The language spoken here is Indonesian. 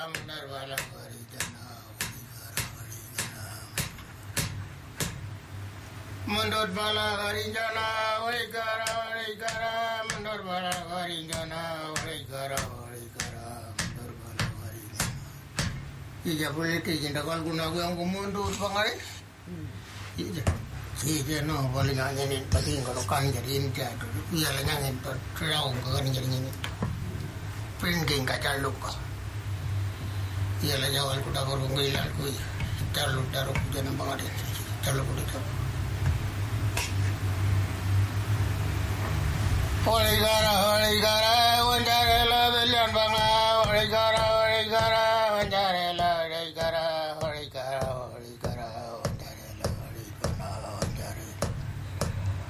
Mandar bala hari jana mandar bala hari jana wai gara mandar bala hari jana wai gara mandar bala hari jana ija boleh jinda kal guna yang kumundur pangai ija no boleh ngangin paling kalau kan jadi intia tu iya ngangin terlalu kan jadi ini penting kaca luka iya lah jawal kuda korong gila kui calon taruh jangan banget calon kuda oleh gara